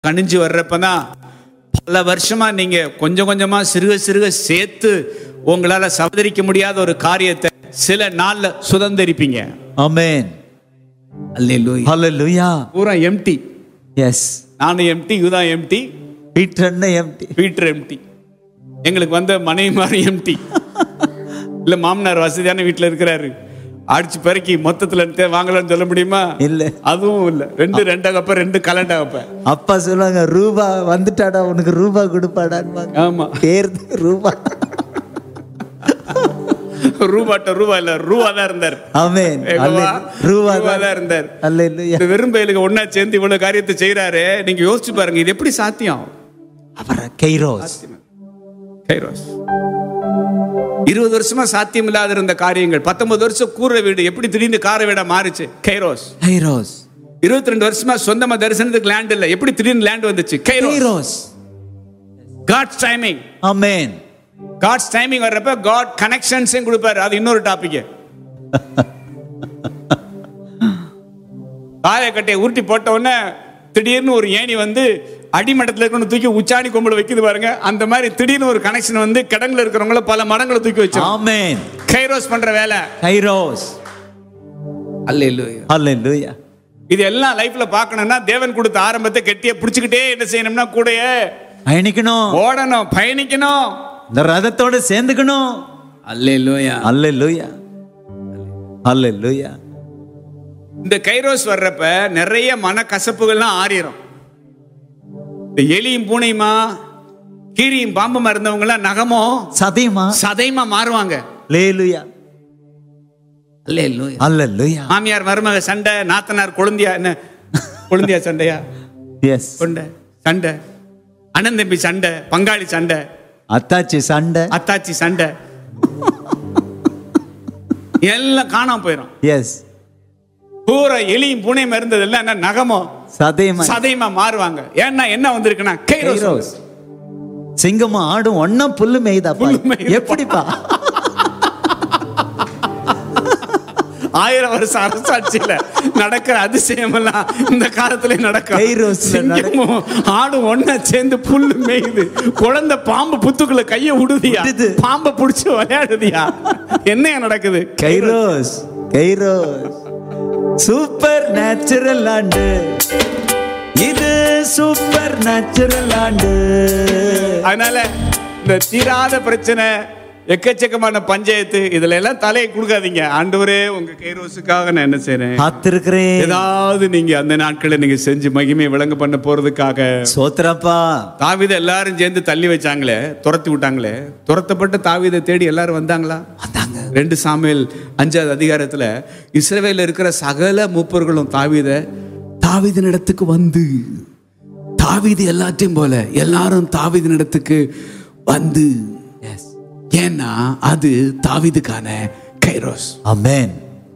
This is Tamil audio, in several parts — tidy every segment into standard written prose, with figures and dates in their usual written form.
கணிஞ்சு வர்றப்பதான் பல வருஷமா நீங்க கொஞ்சம் கொஞ்சமா சிறுக சிறுக சேர்த்து உங்களால சவதரிக்க முடியாத ஒரு காரியத்தை சில நாள்ல சுதந்திரிப்பீங்க. Amen. அல்லேலூயா. Hallelujah. பூரா எம்டி. Yes. நானும் empty, யூதான் empty, Peter empty. Peter empty. எங்களுக்கு வந்த மனைவி மாதிரி எம்டி. இல்ல மாமனார் வசதியான வீட்டுல இருக்கிறாரு, அடிச்சு பெருக்கி மொத்தத்துல வாங்கலாம்னு சொல்ல முடியுமா? இல்ல, அதுவும் இல்ல. ரெண்டு கப்ப, 2 கலண்டா கப்ப. அப்பா சொல்லுவாங்க, ரூபா வந்துட்டாடா உனக்கு ரூபா கொடுப்பாடான்னு. ஆமா, பேர் ரூபா. ரூபாட்ட ரூபா இல்ல, ரூபா தான் இருந்தார். ஆமென். ரூபா தான் இருந்தார். அல்லேலூயா. வெறும் பயலுக்கு ஒன்னா சேர்ந்து இவ்வளவு காரியத்தை செய்யறாரு. நீங்க யோசிச்சு பாருங்க, இது எப்படி சாத்தியம்? அவர் கைரோஸ். 20 வருஷமா சாத்தியம் இல்லாத இருந்த காரியங்கள், 19 வருஷம் கூரை வீடு எப்படி திடீர்னு காரை வீடா மாறுச்சு? கைரோஸ். 22 வருஷமா சொந்தமா தரிசனத்துக்கு லேண்ட் இல்ல, எப்படி திடீர்னு லேண்ட் வந்துச்சு? கைரோஸ். God's timing. ஆமென். காட்ஸ் டைமிங் வர்றப்ப காட் கனெக்ஷன்ஸ் கொடுப்பாரு. அது இன்னொரு டாபிக். காயக்கட்டையை உருட்டி போட்ட உடனே திடீர்னு ஒரு ஏணி வந்து அடிமட்டத்தில் இருக்கணும் தூக்கி உச்சாணி கொம்புல வைக்குது பாருங்க. அந்த மாதிரி திடீர்னு ஒரு கனெக்ஷன் வந்து கிடங்குல இருக்கிறவங்கள பல மடங்களை தூக்கி வச்சு. ஆமென். கைரோஸ் பண்ற வேலை. கைரோஸ். அல்லேலூயா. அல்லேலூயா. இது எல்லாம் லைஃப்ல பார்க்கணும்னா தேவன் கொடுத்த ஆரம்பத்தை கெட்டியா பிடிச்சுக்கிட்டே என்ன செய்யணும்னா கூடயே பயணிக்கணும், ஓடணும், பயணிக்கணும், இந்த ரதத்தோட சேர்ந்துக்கணும். அல்லேலூயா. அல்லேலூயா. அல்லேலூயா. இந்த கைரோஸ் வர்றப்ப நிறைய மனக்கசப்புகள்லாம் ஆறிரும். இந்த எலியும் பூனையுமா கீரியும் பாம்புமா இருந்தவங்க எல்லாம் நகமோ சதையுமா மாறுவாங்க. அல்லேலூயா. அல்லேலூயா. அல்லேலூயா. மாமியார் மருமக சண்டை, நாத்தனார் கொழுந்தியா, என்ன கொழுந்தியா சண்டையா? எஸ். கொண்ட சண்டை, அண்ணன் தம்பி சண்டை, பங்காளி சண்டை, அத்தாச்சி சண்டை, எல்லாம் காணாம போயிடும். எஸ். பூரா எலியும் பூனையும் இருந்தது எல்லாம் என்ன நகமோ சதையுமா மாறுவாங்க. ஏன்னா என்ன வந்திருக்குன்னா கைரோஸ். சிங்கமும் ஆடும் ஒன்னா புல்லு மேய்தா. எப்படிப்பா? 1000 வருஷம் அரசாட்சியில நடக்கிற அதிசயம் எல்லாம் இந்த காலத்துல நடக்கும். சிங்கமும் ஆடும் ஒன்னா சேர்ந்து புல்லு மேயுது. குழந்தை பாம்பு புத்துக்குள்ள கைய விடுதியா, பாம்பை புடிச்சு விளையாடுதியா, என்ன நடக்குது? கைரோஸ். கைரோஸ். சூப்பர் நேச்சுரல் ஆண்டு இது, சூப்பர் நேச்சுரல் ஆண்டு. அதனால இந்த தீராத பிரச்சனை, எக்கச்சக்கமான பஞ்சாயத்து, இதுல எல்லாம் தலையை கொடுக்காதீங்க. ஆண்டவரே, உங்க கைரோஸுக்காக நான் என்ன செய்றேன்? காத்திருக்கிறேன். ஏதாவது நீங்க அந்த நாட்களை நீங்க செஞ்சு மகிமையை விளங்க பண்ண போறதுக்காக. சோத்திரப்பா. தாவீதை எல்லாரும் சேர்ந்து தள்ளி வச்சாங்களே, துரத்தி விட்டாங்களே. துரத்தப்பட்ட தாவீதை தேடி எல்லாரும் வந்தாங்களா? 2 சாமுவேல் 5வது அதிகாரத்துல இஸ்ரவேல்ல இருக்கிற சகல மூப்பர்களும் தாவீதின் இடத்துக்கு வந்து, தாவீது எல்லாத்தையும் போல எல்லாரும் தாவீதின் இடத்துக்கு வந்து, ஏன்னா அது தாவீதுக்கான கைரோஸ். ஆமென்.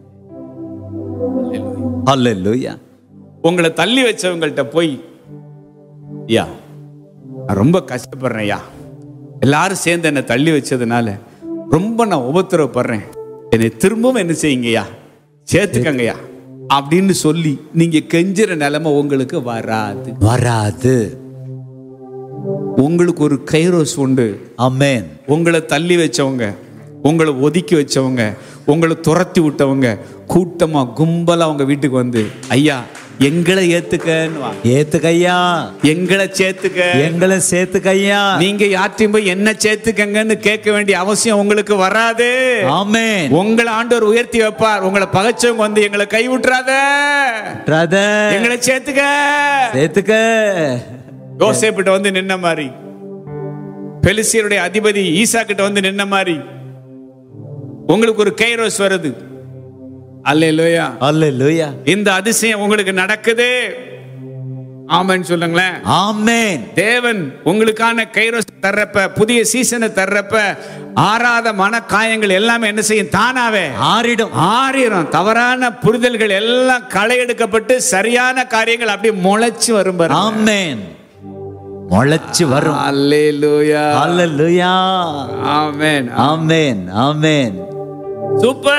அல்லேலூயா. உங்களை தள்ளி வச்சவங்கள்ட்ட போய், ஐயா நான் ரொம்ப கஷ்டப்படுறேன் ஐயா, எல்லாரும் சேர்ந்து என்னை தள்ளி வச்சதுனால ரொம்ப நான் உபத்திரவப்படுறேன், என்னை திரும்பவும் என்ன செய்யுங்கய்யா, சேர்த்துக்கங்கய்யா அப்படின்னு சொல்லி நீங்க கெஞ்சுற நிலைமை உங்களுக்கு வராது. உங்களுக்கு ஒரு கைரோஸ் உண்டு. ஆமென். உங்களை தள்ளி வச்சவங்க, உங்களை ஒதுக்கி வச்சவங்க, உங்களை துரத்தி விட்டவங்க கூட்டமா கும்பலா அவங்க வீட்டுக்கு வந்து, ஐயா எங்களை ஏத்துக்கையா, எங்களை சேர்த்துக்கையா, நீங்க யார்ட்டையும் போய் என்ன சேர்த்துக்கங்கன்னு கேட்க வேண்டிய அவசியம் உங்களுக்கு வராது. ஆமென். உங்களை ஆண்டவர் உயர்த்தி வைப்பார். உங்களை பகைச்சவங்க வந்து எங்களை கை விட்டுறாத, எங்களை சேர்த்துக்க. யோசேப்பிட்ட வந்து நின்ன மாதிரி, பெலிஸ்தியருடைய அதிபதி ஈசா கிட்ட வந்து நின்ன மாதிரி உங்களுக்கு ஒரு கைரோஸ் வருது. அல்லேலூயா. அல்லேலூயா. இந்த அதிசயம் உங்களுக்கு நடக்குது. ஆமென் சொல்லுங்களேன். ஆமென். தேவன் உங்களுக்கான கைரோஸ் தர்றப்ப, புதிய சீசனை தர்றப்ப, ஆறாத மன காயங்கள் எல்லாமே என்ன செய்யும்? தானாவே ஆறிடும். தவறான புரிதல்கள் எல்லாம் களை எடுக்கப்பட்டு சரியான காரியங்கள் அப்படியே முளைச்சு வரும். ஆமென். முளைச்சு வரும். அல்லேலூயா. அல்லேலூயா. ஆமென். ஆமென். ஆமென். சூப்பர்.